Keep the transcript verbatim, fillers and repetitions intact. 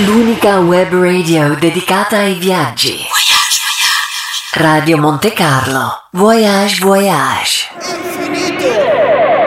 L'unica web radio dedicata ai viaggi. Radio Monte Carlo. Voyage Voyage. È finito!